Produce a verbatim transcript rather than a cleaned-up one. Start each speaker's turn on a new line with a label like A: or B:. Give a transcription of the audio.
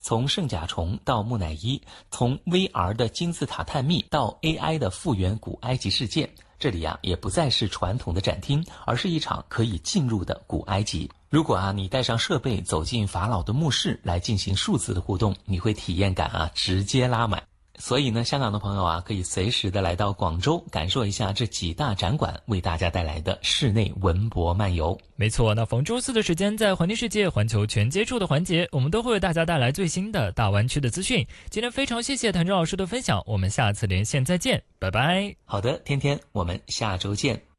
A: 从圣甲虫到木乃伊，从 V R 的金字塔探秘到 A I 的复原古埃及世界，这里啊也不再是传统的展厅，而是一场可以进入的古埃及。如果啊你带上设备走进法老的墓室来进行数字的互动，你会体验感啊直接拉满。所以呢，香港的朋友啊，可以随时的来到广州，感受一下这几大展馆为大家带来的室内文博漫游。
B: 没错，那逢周四的时间，在环听世界环球全接触的环节，我们都会为大家带来最新的大湾区的资讯。今天非常谢谢谭正老师的分享，我们下次连线再见，拜拜。
A: 好的，天天，我们下周见。